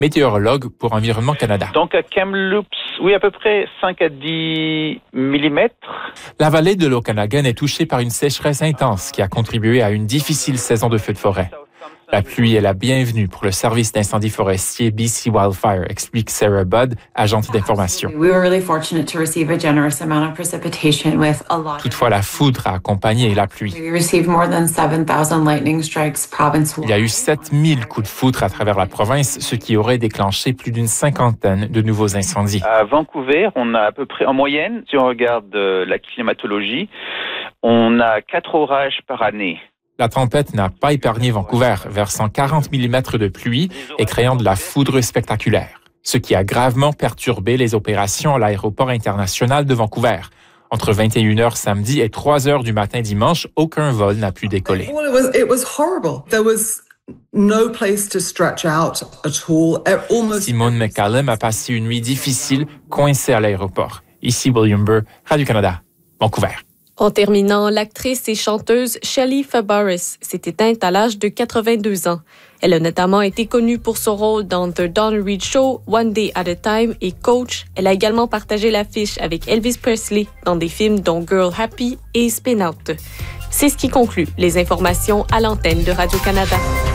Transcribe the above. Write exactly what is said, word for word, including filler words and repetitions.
météorologue pour Environnement Canada. Donc à Kamloops, oui, à peu près cinq à dix millimètres. La vallée de l'Okanagan est touchée par une sécheresse intense qui a contribué à une difficile saison de feux de forêt. La pluie est la bienvenue pour le service d'incendie forestier B C Wildfire, explique Sarah Budd, agente d'information. Toutefois, la foudre a accompagné la pluie. Il y a eu sept mille coups de foudre à travers la province, ce qui aurait déclenché plus d'une cinquantaine de nouveaux incendies. À Vancouver, on a à peu près, en moyenne, si on regarde euh, la climatologie, on a quatre orages par année. La tempête n'a pas épargné Vancouver, versant quarante millimètres de pluie et créant de la foudre spectaculaire, ce qui a gravement perturbé les opérations à l'aéroport international de Vancouver. Entre vingt et une heures samedi et trois heures du matin dimanche, aucun vol n'a pu décoller. Well, it was, it was horrible. There was no place to stretch out at all. Almost... Simone McCallum a passé une nuit difficile, coincée à l'aéroport. Ici William Burr, Radio-Canada, Vancouver. En terminant, l'actrice et chanteuse Shelley Fabares s'est éteinte à l'âge de quatre-vingt-deux ans. Elle a notamment été connue pour son rôle dans The Donna Reed Show, One Day at a Time et Coach. Elle a également partagé l'affiche avec Elvis Presley dans des films dont Girl Happy et Spin Out. C'est ce qui conclut les informations à l'antenne de Radio-Canada.